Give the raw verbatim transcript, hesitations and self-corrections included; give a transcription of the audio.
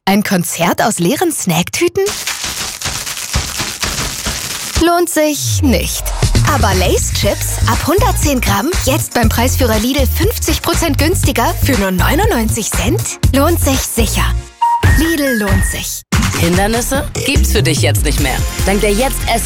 Ein Konzert aus leeren Snacktüten? Lohnt sich nicht. Aber Lay's Chips ab hundertzehn Gramm, jetzt beim Preisführer Lidl fünfzig Prozent günstiger für nur neunundneunzig Cent? Lohnt sich sicher. Lidl lohnt sich. Hindernisse gibt's für dich jetzt nicht mehr. Dank der Jetzt Essen